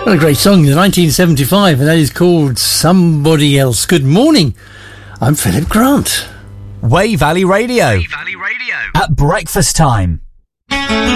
What a great song, the 1975, and that is called Somebody Else. Good morning, I'm Philip Grant. Way Valley Radio. Way Valley Radio. At breakfast time.